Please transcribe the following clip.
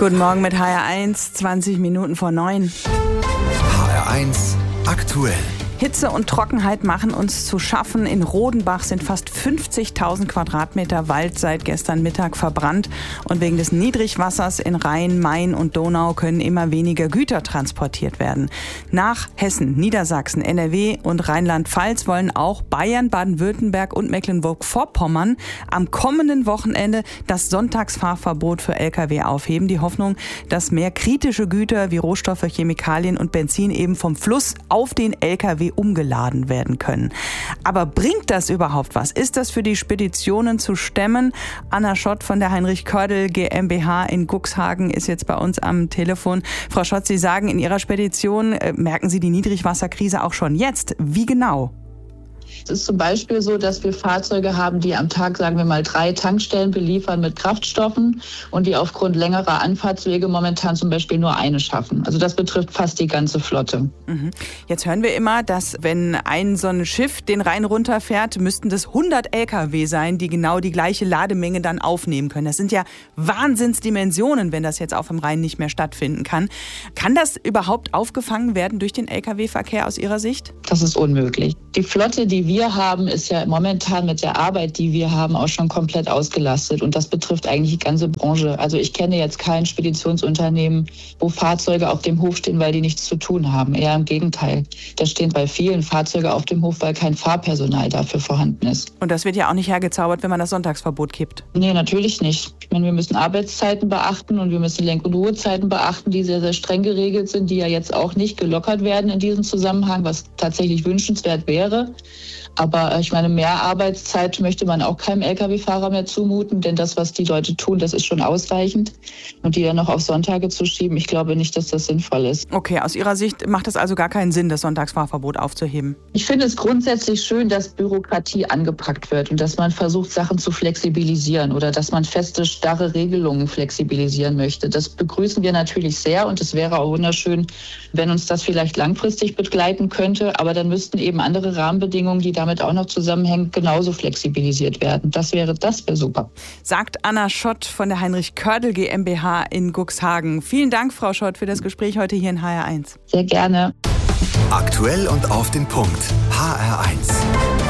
Guten Morgen mit HR1, 20 Minuten vor 9. HR1 aktuell. Hitze und Trockenheit machen uns zu schaffen. In Rodenbach sind fast 50.000 Quadratmeter Wald seit gestern Mittag verbrannt. Und wegen des Niedrigwassers in Rhein, Main und Donau können immer weniger Güter transportiert werden. Nach Hessen, Niedersachsen, NRW und Rheinland-Pfalz wollen auch Bayern, Baden-Württemberg und Mecklenburg-Vorpommern am kommenden Wochenende das Sonntagsfahrverbot für Lkw aufheben. Die Hoffnung, dass mehr kritische Güter wie Rohstoffe, Chemikalien und Benzin eben vom Fluss auf den Lkw umgeladen werden können. Aber bringt das überhaupt was? Ist das für die Speditionen zu stemmen? Anna Schott von der Heinrich Kördel GmbH in Cuxhagen ist jetzt bei uns am Telefon. Frau Schott, Sie sagen, in Ihrer Spedition merken Sie die Niedrigwasserkrise auch schon jetzt. Wie genau? Es ist zum Beispiel so, dass wir Fahrzeuge haben, die am Tag, sagen wir mal, 3 Tankstellen beliefern mit Kraftstoffen und die aufgrund längerer Anfahrtswege momentan zum Beispiel nur eine schaffen. Also das betrifft fast die ganze Flotte. Jetzt hören wir immer, dass wenn so ein Schiff den Rhein runterfährt, müssten das 100 Lkw sein, die genau die gleiche Lademenge dann aufnehmen können. Das sind ja Wahnsinnsdimensionen, wenn das jetzt auf dem Rhein nicht mehr stattfinden kann. Kann das überhaupt aufgefangen werden durch den Lkw-Verkehr aus Ihrer Sicht? Das ist unmöglich. Die Flotte, die wir haben, ist ja momentan mit der Arbeit, die wir haben, auch schon komplett ausgelastet. Und das betrifft eigentlich die ganze Branche. Also ich kenne jetzt kein Speditionsunternehmen, wo Fahrzeuge auf dem Hof stehen, weil die nichts zu tun haben. Eher im Gegenteil. Da stehen bei vielen Fahrzeuge auf dem Hof, weil kein Fahrpersonal dafür vorhanden ist. Und das wird ja auch nicht hergezaubert, wenn man das Sonntagsverbot kippt. Nee, natürlich nicht. Ich meine, wir müssen Arbeitszeiten beachten und wir müssen Lenk- und Ruhezeiten beachten, die sehr, sehr streng geregelt sind, die ja jetzt auch nicht gelockert werden in diesem Zusammenhang, was tatsächlich wünschenswert wäre. Aber ich meine, mehr Arbeitszeit möchte man auch keinem Lkw-Fahrer mehr zumuten, denn das, was die Leute tun, das ist schon ausreichend. Und die dann noch auf Sonntage zu schieben, ich glaube nicht, dass das sinnvoll ist. Okay, aus Ihrer Sicht macht es also gar keinen Sinn, das Sonntagsfahrverbot aufzuheben? Ich finde es grundsätzlich schön, dass Bürokratie angepackt wird und dass man versucht, Sachen zu flexibilisieren oder dass man feste, starre Regelungen flexibilisieren möchte. Das begrüßen wir natürlich sehr und es wäre auch wunderschön, wenn uns das vielleicht langfristig begleiten könnte. Aber dann müssten eben andere Rahmenbedingungen, die damit auch noch zusammenhängen, genauso flexibilisiert werden. Das wäre super. Sagt Anna Schott von der Heinrich Kördel GmbH in Cuxhagen. Vielen Dank, Frau Schott, für das Gespräch heute hier in HR1. Sehr gerne. Aktuell und auf den Punkt. HR1.